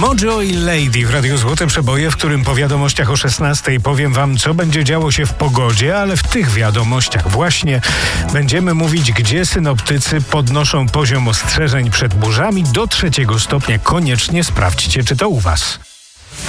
Mojo i Lady w Radiu Złote Przeboje, w którym po wiadomościach o 16 powiem wam, co będzie działo się w pogodzie, ale w tych wiadomościach właśnie będziemy mówić, gdzie synoptycy podnoszą poziom ostrzeżeń przed burzami do 3 stopnia. Koniecznie sprawdźcie, czy to u was.